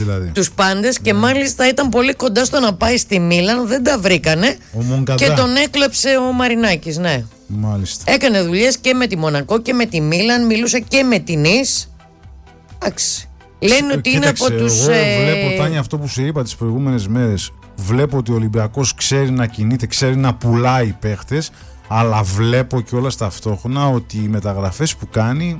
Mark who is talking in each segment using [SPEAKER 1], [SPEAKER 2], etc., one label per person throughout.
[SPEAKER 1] Δηλαδή.
[SPEAKER 2] Τους πάντες και μάλιστα ήταν πολύ κοντά στο να πάει στη Μίλαν, δεν τα βρήκανε και τον έκλεψε ο Μαρινάκης, ναι.
[SPEAKER 1] Μάλιστα.
[SPEAKER 2] Έκανε δουλειές και με τη Μονακό και με τη Μίλαν, μιλούσε και με την Νις. Εντάξει. Λένε ότι είναι από τους...
[SPEAKER 1] Εγώ βλέπω, Τάνια, αυτό που σου είπα τις προηγούμενες μέρες. Βλέπω ότι ο Ολυμπιακός ξέρει να κινείται, ξέρει να πουλάει παίχτες, αλλά βλέπω κιόλας ταυτόχρονα ότι οι μεταγραφές που κάνει...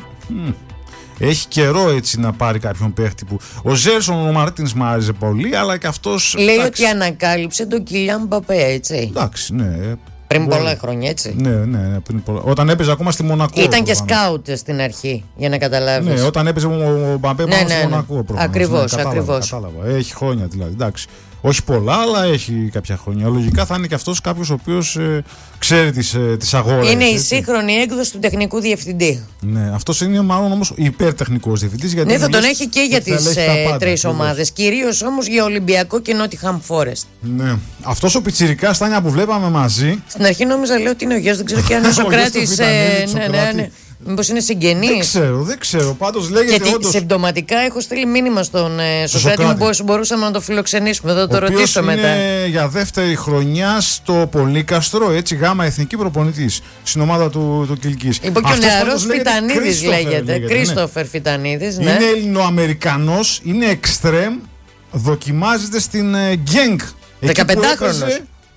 [SPEAKER 1] Έχει καιρό έτσι να πάρει κάποιον παίχτη που... Ο Ζέρσον, ο Μαρτίνς μ' άρεσε πολύ, αλλά και αυτός...
[SPEAKER 2] Λέει ότι ανακάλυψε τον Κιλιάν Μπαπέ, έτσι.
[SPEAKER 1] Εντάξει, ναι.
[SPEAKER 2] Πριν πολλά χρόνια, έτσι.
[SPEAKER 1] Ναι, πριν πολλά. Όταν έπαιζε ακόμα στη Μονακό.
[SPEAKER 2] Ήταν και σκάουτ στην αρχή, για να καταλάβεις.
[SPEAKER 1] Ναι, όταν έπαιζε ο Μπαπέ πάνω στη Μονακό.
[SPEAKER 2] Ακριβώς.
[SPEAKER 1] Κατάλαβα. Έχει χρόνια δηλαδή. Εντάξει. Όχι πολλά, αλλά έχει κάποια χρόνια. Λογικά θα είναι και αυτός κάποιος ο οποίος ξέρει τις αγορές.
[SPEAKER 2] Είναι η σύγχρονη έκδοση του τεχνικού διευθυντή.
[SPEAKER 1] Ναι, αυτός είναι μάλλον όμως υπερτεχνικός διευθυντής.
[SPEAKER 2] Ναι, θα τον έχει και για τις τρεις ομάδες. Κυρίως όμως για Ολυμπιακό και Νότιχαμ Φόρεστ.
[SPEAKER 1] Ναι. Αυτός ο πιτσιρικάς, Τάνια, που βλέπαμε μαζί.
[SPEAKER 2] Στην αρχή νόμιζα, λέω ότι είναι ο γιος, δεν ξέρω και αν είναι ο Σοκράτης. Ναι. Μήπως είναι συγγενής.
[SPEAKER 1] Δεν ξέρω. Πάντως λέγεται
[SPEAKER 2] γιατί
[SPEAKER 1] όντως...
[SPEAKER 2] συμπτωματικά έχω στείλει μήνυμα στον Σοκράτη μου, μπορούσαμε να το φιλοξενήσουμε. Θα το ρωτήσω μετά.
[SPEAKER 1] Είναι για δεύτερη χρονιά στο Πολύκαστρο, έτσι, γάμα εθνική προπονητής στην ομάδα του Κιλκής.
[SPEAKER 2] Λοιπόν, και ο νεαρός Φιτανίδης λέγεται. Κρίστοφερ Φιτανίδης. Ναι.
[SPEAKER 1] Είναι Ελληνοαμερικανός, είναι εξτρέμ, δοκιμάζεται στην Γκένγκ.
[SPEAKER 2] 15χρονος.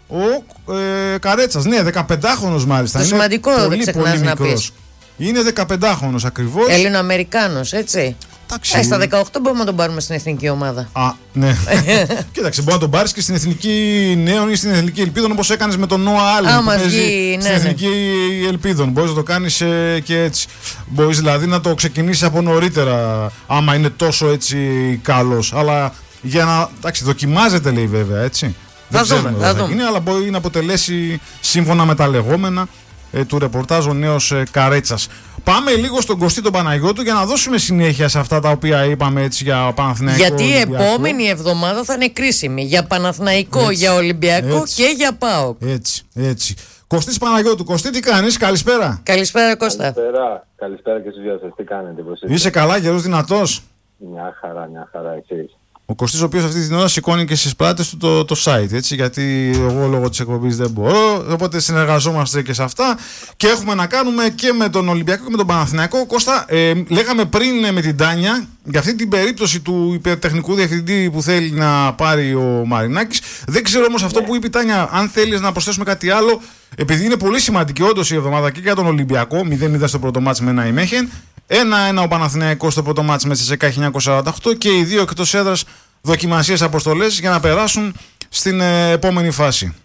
[SPEAKER 1] Ο Καρέτσας. Ναι, 15χρονος μάλιστα.
[SPEAKER 2] Το σημαντικό δεν ξεχνάς να πεις.
[SPEAKER 1] Είναι 15χρονος ακριβώς.
[SPEAKER 2] Ελληνοαμερικάνος, έτσι. Στα 18 μπορούμε να τον πάρουμε στην εθνική ομάδα.
[SPEAKER 1] Ναι. Κοίταξε, μπορεί να τον πάρεις και στην εθνική Νέων ή στην εθνική Ελπίδων, όπως έκανες με τον Νόα Άλεν που παίζει στην εθνική Ελπίδων. Μπορείς να το κάνεις και έτσι. Μπορείς δηλαδή να το ξεκινήσεις από νωρίτερα, άμα είναι τόσο έτσι καλός. Αλλά για να. Εντάξει, δοκιμάζεται, λέει, βέβαια, έτσι. Δεν ξέρουμε τι θα γίνει, αλλά μπορεί να αποτελέσει σύμφωνα με τα λεγόμενα του ρεπορτάζ ο νέος Καρέτσας. Πάμε λίγο στον Κωστή τον Παναγιώτου για να δώσουμε συνέχεια σε αυτά τα οποία είπαμε, έτσι, για Παναθηναϊκό.
[SPEAKER 2] Γιατί η επόμενη εβδομάδα θα είναι κρίσιμη για Παναθηναϊκό, έτσι, για Ολυμπιακό, έτσι, και για ΠΑΟΚ.
[SPEAKER 1] Έτσι. Κωστής Παναγιώτου. Κωστή, τι κάνεις? Καλησπέρα.
[SPEAKER 2] Καλησπέρα, Κώστα.
[SPEAKER 3] Καλησπέρα και στους δυο σας. Τι κάνετε?
[SPEAKER 1] Είσαι καλά, γερός, δυνατός?
[SPEAKER 3] Μια χαρά, εσείς?
[SPEAKER 1] Ο Κωστής, ο οποίος αυτή την ώρα σηκώνει και στις πλάτες του το site, έτσι, γιατί εγώ λόγω της εκπομπής δεν μπορώ, οπότε συνεργαζόμαστε και σε αυτά και έχουμε να κάνουμε και με τον Ολυμπιακό και με τον Παναθηναϊκό. Κώστα, λέγαμε πριν με την Τάνια για αυτή την περίπτωση του υπερτεχνικού διευθυντή που θέλει να πάρει ο Μαρινάκης. Δεν ξέρω όμως αυτό που είπε η Τάνια, αν θέλεις να προσθέσουμε κάτι άλλο, επειδή είναι πολύ σημαντική όντως η εβδομάδα και για τον Ολυμπιακό, 0-0 στο πρώτο μάτς με ένα ημέχεν. 1-1 ο Παναθηναϊκός στο πρώτο μάτς με τη ΣΕΚΑ 1948 και οι δύο εκτός έδρας δοκιμασίες, αποστολές για να περάσουν στην επόμενη φάση.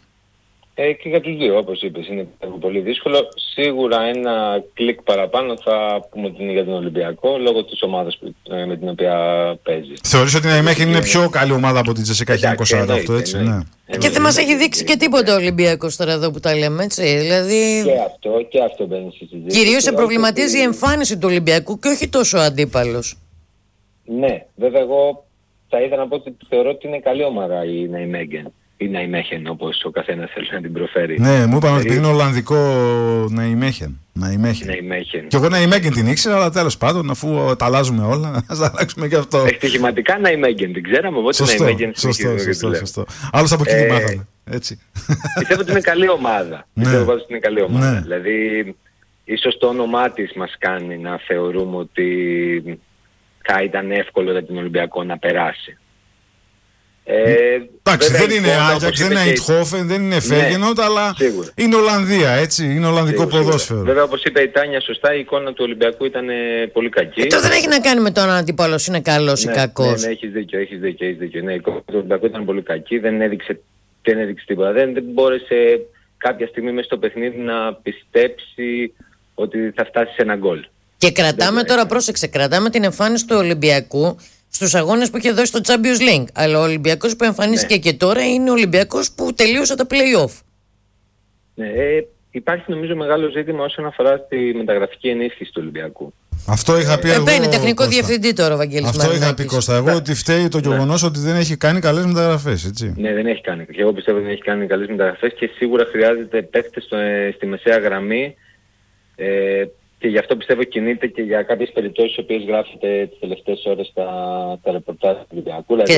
[SPEAKER 3] Και για τους δύο, όπως είπες, είναι πολύ δύσκολο. Σίγουρα ένα κλικ παραπάνω θα πούμε ότι είναι για τον Ολυμπιακό λόγω της ομάδας με την οποία παίζει.
[SPEAKER 1] Θεωρείς ότι η Ναϊμέχη είναι πιο καλή ομάδα από την ΣΕΚΑ 1948, έτσι? Ναι.
[SPEAKER 2] Και δεν μας έχει δείξει και τίποτα ο Ολυμπιακός τώρα εδώ που τα λέμε, έτσι. Δηλαδή...
[SPEAKER 3] Και αυτό μπαίνει στη συζήτηση.
[SPEAKER 2] Κυρίως σε προβληματίζει η εμφάνιση του Ολυμπιακού και όχι τόσο ο αντίπαλος.
[SPEAKER 3] Ναι, βέβαια εγώ θα ήθελα να πω ότι θεωρώ ότι είναι καλή ομάδα η Ναϊμέγεν. Ή Ναϊμέχεν, όπως ο καθένας θέλει να την προφέρει.
[SPEAKER 1] Ναι, μου είπαν ότι είναι Ολλανδικό Ναϊμέχεν. Και εγώ Ναϊμέγεν την ήξερα, αλλά τέλος πάντων, αφού τα αλλάζουμε όλα, ας τα αλλάξουμε και αυτό.
[SPEAKER 3] Ευτυχηματικά Ναϊμέγεν την ξέραμε, οπότε Ναϊμέγεν
[SPEAKER 1] σωστό. Άλλος από εκεί τη μάθαμε. Έτσι.
[SPEAKER 3] Πιστεύω ότι είναι καλή ομάδα. Πιστεύω ότι είναι καλή ομάδα. Δηλαδή, ίσως το όνομά της μας κάνει να θεωρούμε ότι θα ήταν εύκολο για τον Ολυμπιακό να περάσει.
[SPEAKER 1] Εντάξει, δεν είναι Άγιαξ, δεν είναι Αιτχόφεν, δεν είναι Φέγενοτ, αλλά σίγουρα είναι Ολλανδία, έτσι, είναι Ολλανδικό ποδόσφαιρο.
[SPEAKER 3] Βέβαια, όπως είπε η Τάνια σωστά, η εικόνα του Ολυμπιακού ήταν πολύ κακή.
[SPEAKER 2] Αυτό δεν έχει να κάνει με το αν αντίπαλος είναι καλός ή κακός.
[SPEAKER 3] Ναι, έχεις δίκιο. Ναι, η εικόνα του Ολυμπιακού ήταν πολύ κακή, δεν έδειξε τίποτα. Δεν μπόρεσε κάποια στιγμή μέσα στο παιχνίδι να πιστέψει ότι θα φτάσει σε ένα γκολ.
[SPEAKER 2] Και κρατάμε τώρα, πρόσεξε, κρατάμε την εμφάνιση του Ολυμπιακού στους αγώνες που είχε δώσει το Champions League. Αλλά ο Ολυμπιακός που εμφανίστηκε και τώρα είναι ο Ολυμπιακός που τελείωσε τα play-off.
[SPEAKER 3] Ναι, υπάρχει νομίζω μεγάλο ζήτημα όσον αφορά τη μεταγραφική ενίσχυση του Ολυμπιακού.
[SPEAKER 1] Αυτό είχα πει εγώ.
[SPEAKER 2] Είναι τεχνικό διευθυντή τώρα ο Βαγγέλης Μαρινάκης.
[SPEAKER 1] Αυτό είχα πει, Κώστα. Εγώ ότι φταίει το γεγονός ότι δεν έχει κάνει καλές μεταγραφές, έτσι.
[SPEAKER 3] Ναι, δεν έχει κάνει. Και εγώ πιστεύω ότι δεν έχει κάνει καλές μεταγραφές και σίγουρα χρειάζεται παίκτες στη μεσαία γραμμή Και γι' αυτό πιστεύω κινείται και για κάποιες περιπτώσεις οι οποίες γράφετε τις τελευταίες ώρες τα ρεπορτάζ του Ολυμπιακού.